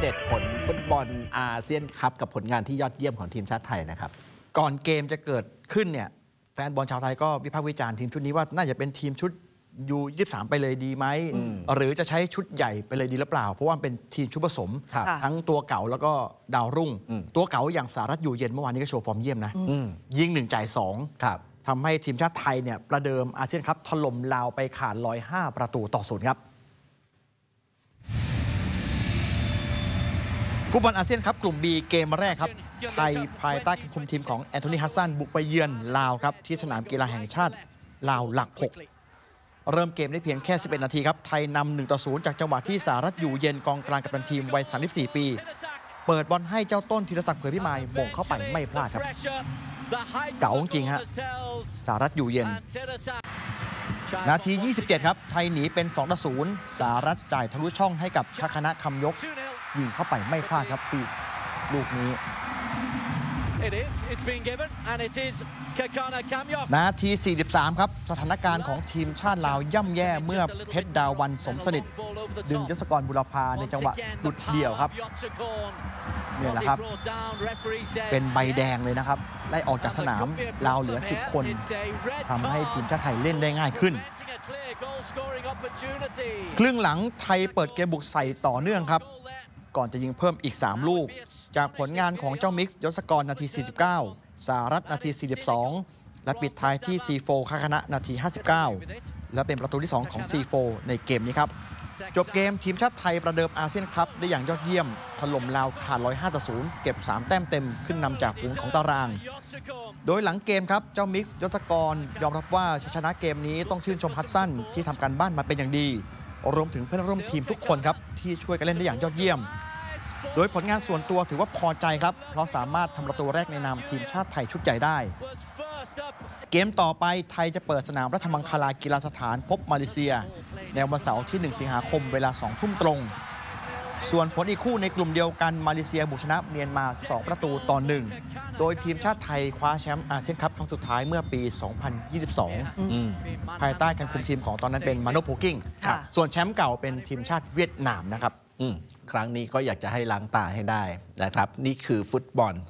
เด็ดผลฟุตบอลอาเซียนคัพกับผลงานที่ยอดเยี่ยมของทีมชาติไทยนะครับก่อนเกมจะเกิดขึ้นเนี่ยแฟนบอลชาวไทยก็วิพากษ์วิจารณ์ทีมชุดนี้ว่าน่าจะเป็นทีมชุดU23ไปเลยดีไหมหรือจะใช้ชุดใหญ่ไปเลยดีหรือเปล่าเพราะว่าเป็นทีมชุดผสมทั้งตัวเก่าแล้วก็ดาวรุ่งตัวเก่าอย่างสหรัฐอยู่เย็นเมื่อวานนี้ก็โชว์ฟอร์มเยี่ยมนะยิง1จ่าย2ทำให้ทีมชาติไทยเนี่ยประเดิมอาเซียนคัพถล่มลาวไปขาดลอย5 ประตูต่อ 0ครับฟุตบอลอาเซียนคัพกลุ่ม B เกมแรกครับไทยภายใต้การคุมทีมของแอนโทนีฮัสซันบุกไปเยือนลาวครับที่สนามกีฬาแห่งชาติลาวหลัก 6เริ่มเกมได้เพียงแค่11นาทีครับไทยนำ1-0จากจังหวะที่สหรัฐอยู่เย็นกองกลางกัปตันทีมวัย34ปีเปิดบอลให้เจ้าต้นธีรศักดิ์เผยพิมายโมงเข้าไปไม่พลาดครับเก๋าจริงฮะสหรัฐอยู่เย็นนาที27ครับไทยหนีเป็น2-0สหรัฐจ่ายทะลุช่องให้กับชคณะคำยกยิงเข้าไปไม่พลาดครับฟีลูกนี้นาที43ครับสถานการณ์ของทีมชาติลาวย่ำแย่เมื่อเพชรดาวันสมสนิทดึงยศกรบุรพาในจังหวะหลุดเดี่ยวครับเนี่ยแหละครับเป็นใบแดงเลยนะครับไล่ออกจากสนามลาวเหลือ10คนทำให้ทีมชาติไทยเล่นได้ง่ายขึ้นครึ่งหลังไทยเปิดเกมบุกใส่ต่อเนื่องครับก่อนจะยิงเพิ่มอีก3ลูกจากผลงานของเจ้ามิกซ์ยศกรนาที49สหรัฐนาที42และปิดท้ายที่ซีโฟคณะนาที59และเป็นประตูที่2ของซีโฟในเกมนี้ครับจบเกมทีมชาติไทยประเดิมอาเซียนคัพได้อย่างยอดเยี่ยมถล่มลาวขาดลอย5-0เก็บ3แต้มเต็มขึ้นนำจากฝูงของตารางโดยหลังเกมครับเจ้ามิกซ์ยศกรยอมรับว่าชัยชนะเกมนี้ต้องชื่นชมฮัสซันที่ทำการบ้านมาเป็นอย่างดีรวมถึงเพื่อนร่วมทีมทุกคนครับที่ช่วยกันเล่นได้อย่างยอดเยี่ยมโดยผลงานส่วนตัวถือว่าพอใจครับเพราะสามารถทำประตูแรกในนามทีมชาติไทยชุดใหญ่ได้เกมต่อไปไทยจะเปิดสนามราชมังคลากีฬาสถานพบมาเลเซียในวันเสาร์ที่1สิงหาคมเวลา 20:00 นตรงส่วนผลอีกคู่ในกลุ่มเดียวกันมาเลเซียบุกชนะเมียนมา2-1โดยทีมชาติไทยคว้าแชมป์อาเซียนคัพครั้งสุดท้ายเมื่อปี 2022ภายใต้การคุมทีมของตอนนั้นเป็นมาโนโพกิ้งส่วนแชมป์เก่าเป็นทีมชาติเวียดนามนะครับครั้งนี้ก็อยากจะให้ล้างตาให้ได้นะครับนี่คือฟุตบอล